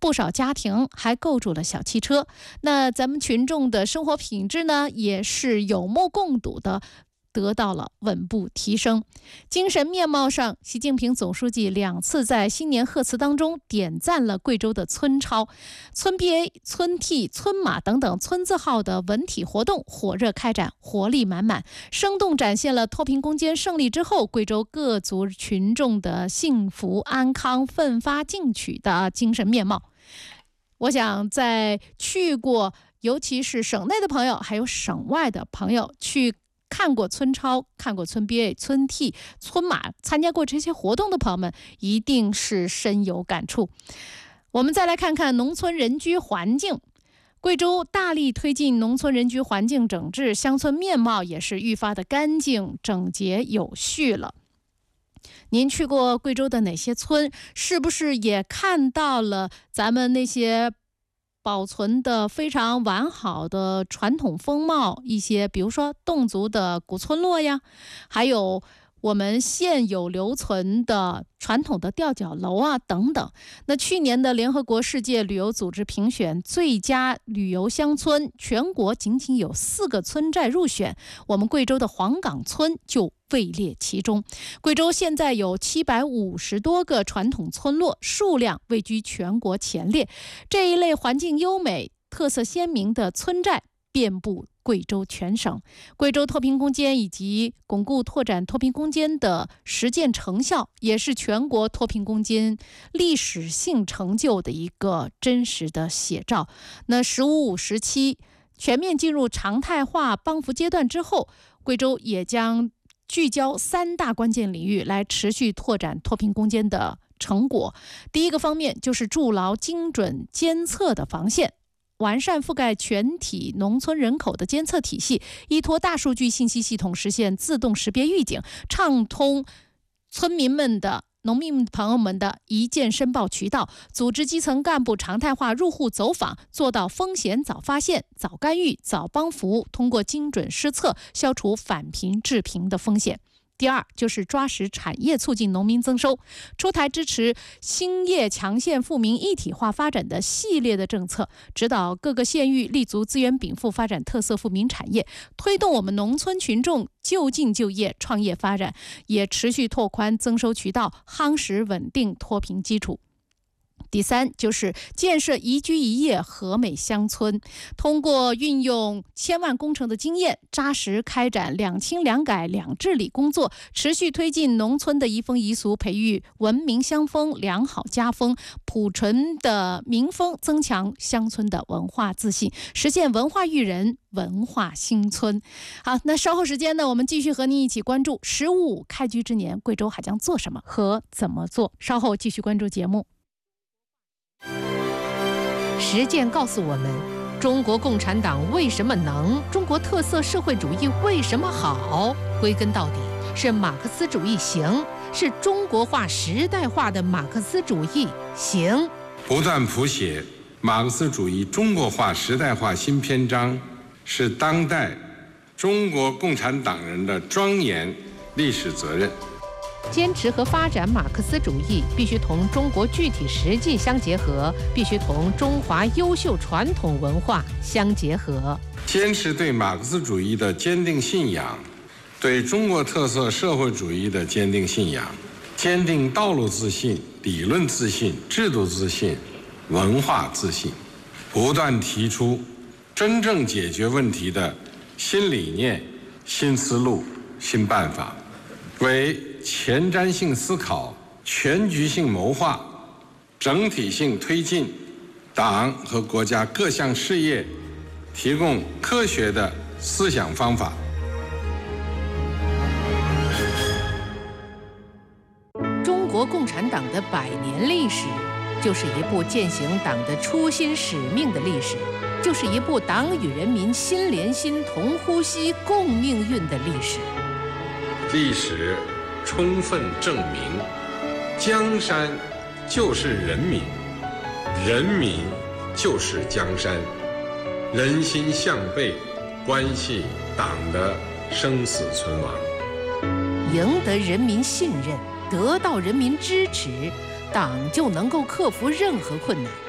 不少家庭还购置了小汽车。那咱们群众的生活品质呢，也是有目共睹的得到了稳步提升。精神面貌上，习近平总书记2次在新年贺词当中点赞了贵州的村超、村 BA、村 T、村马等等村字号的文体活动火热开展，活力满满，生动展现了脱贫攻坚胜利之后贵州各族群众的幸福安康、奋发进取的精神面貌。我想在去过，尤其是省内的朋友，还有省外的朋友去看过村超、看过村 BA、村 T、村马，参加过这些活动的朋友们，一定是深有感触。我们再来看看农村人居环境。贵州大力推进农村人居环境整治，乡村面貌也是愈发的干净、整洁、有序了。您去过贵州的哪些村？是不是也看到了咱们那些保存的非常完好的传统风貌，一些比如说侗族的古村落呀，还有我们现有留存的传统的吊脚楼啊等等。那去年的联合国世界旅游组织评选最佳旅游乡村，全国仅仅有4个村寨入选，我们贵州的黄岗村就位列其中。贵州现在有750多个传统村落，数量位居全国前列。这一类环境优美、特色鲜明的村寨遍布贵州全省。贵州脱贫攻坚以及巩固拓展脱贫攻坚的实践成效，也是全国脱贫攻坚历史性成就的一个真实的写照。那“15-5”时期全面进入常态化帮扶阶段之后，贵州也将聚焦3大关键领域来持续拓展脱贫攻坚的成果。第一个方面就是筑牢精准监测的防线，完善覆盖全体农村人口的监测体系，依托大数据信息系统实现自动识别预警，畅通村民们的农民朋友们的一键申报渠道，组织基层干部常态化入户走访，做到风险早发现、早干预、早帮扶，通过精准施策消除返贫致贫的风险。第二就是抓实产业促进农民增收，出台支持兴业强县富民一体化发展的系列的政策，指导各个县域立足资源禀赋发展特色富民产业，推动我们农村群众就近就业创业发展，也持续拓宽增收渠道，夯实稳定脱贫基础。第三就是建设宜居宜业和美乡村，通过运用千万工程的经验，扎实开展两清两改两治理工作，持续推进农村的移风易俗，培育文明乡风、良好家风、朴纯的民风，增强乡村的文化自信，实现文化育人、文化新村。好，那稍后时间呢，我们继续和您一起关注“15-5”开局之年，贵州还将做什么和怎么做？稍后继续关注节目。 实践告诉我们，中国共产党为什么能，中国特色社会主义为什么好？归根到底是马克思主义行，是中国化时代化的马克思主义行。 不断谱写马克思主义中国化时代化新篇章，是当代中国共产党人的庄严历史责任。 坚持和发展马克思主义，必须同中国具体实际相结合，必须同中华优秀传统文化相结合。 坚持对马克思主义的坚定信仰，对中国特色社会主义的坚定信仰，坚定道路自信、理论自信、制度自信、文化自信，不断提出真正解决问题的新理念、新思路、新办法，为前瞻性思考、全局性谋划、整体性推进党和国家各项事业提供科学的思想方法。 中国共产党的100年历史，就是一部践行党的初心使命的历史，就是一部党与人民心连心、同呼吸、共命运的历史。 历史充分证明，江山就是人民，人民就是江山，人心向背，关系党的生死存亡。 赢得人民信任，得到人民支持，党就能够克服任何困难。